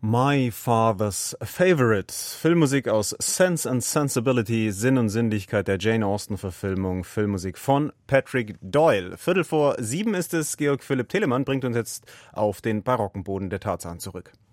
My Father's Favorite. Filmmusik aus Sense and Sensibility, Sinn und Sinnlichkeit der Jane Austen-Verfilmung. Filmmusik von Patrick Doyle. 6:15 ist es. Georg Philipp Telemann bringt uns jetzt auf den barocken Boden der Tatsachen zurück.